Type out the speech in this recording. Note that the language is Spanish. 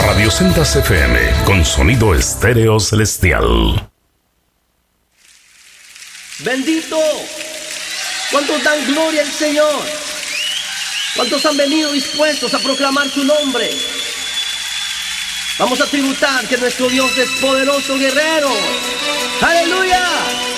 Radio Centas FM, con sonido estéreo celestial. Bendito. ¿Cuántos dan gloria al Señor? ¿Cuántos han venido dispuestos a proclamar su nombre? Vamos a tributar que nuestro Dios es poderoso guerrero. ¡Aleluya!